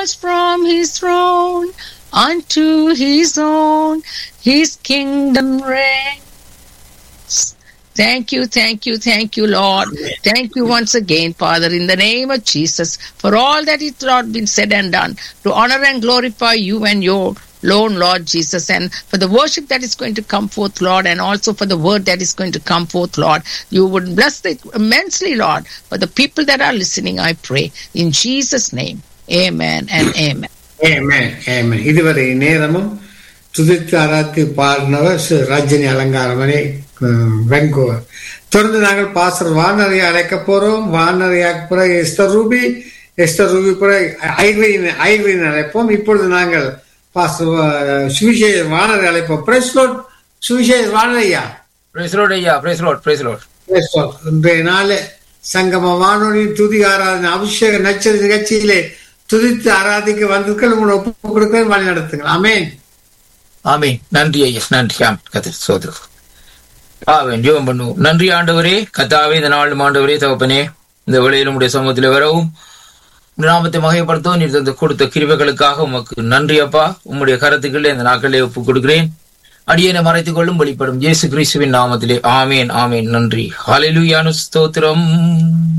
falls from his throne unto his own, his kingdom reigns. Thank you, Lord. Thank you once again, Father, in the name of Jesus, for all that is, Lord, been said and done, to honor and glorify you and your alone, Lord Jesus, and for the worship that is going to come forth, Lord, and also for the word that is going to come forth, Lord. You would bless it immensely, Lord, for the people that are listening, I pray. In Jesus' name, amen and amen. Amen, amen. இதுவரை நேரமும் துதித்து ஆராய்ச்சி பாடினவர் ரஜினி அலங்காரமணி வெங்கோவர். தொடர்ந்து நாங்கள் pastor வானரை அழைக்க போறோம். வானரையாக பிறகு Esther Ruby பிறகு ஐரீன் அழைப்போம். இப்பொழுது நாங்கள் பாஸ்டர் சுவிசேஷ வானரை அழைப்போம். Price Lord. சுவிசேஷ வானரையா. பிரைஸ் லார்ட் ஐயா. Price Lord. இன்றைய நாள் சங்கம வானொலி துதி ஆராதனை அபிஷேக நட்சத்திர நிகழ்ச்சியிலே துதித்து ஆராதிக்க வந்திருக்க உங்களை ஒப்பு கொடுக்க வழி நடத்துங்கள். ஆமென். ஆமென். நன்றி ஐயா. நன்றி. கர்த்தர் சோதரர். ஜெபம் பண்ணுவோம். நன்றி ஆண்டவரே, கர்த்தாவே, இந்த நாளும் ஆண்டவரே தகப்பனே, இந்த வேளையிலும் உடைய சமூகத்தில் வரவும் நாமத்தை மகிமைப்படுத்தவும் நீர் தந்து கொடுத்த கிருபைகளுக்காக உமக்கு நன்றி அப்பா. உம்முடைய கருத்துக்களை இந்த நாட்களிலே ஒப்புக் கொடுக்கிறேன். அடியேனை மறைத்துக் கொள்ளும் வெளிப்படும் இயேசு கிறிஸ்துவின் நாமத்திலே ஆமேன். ஆமேன். நன்றி. ஹல்லேலூயா. ஸ்தோத்திரம்.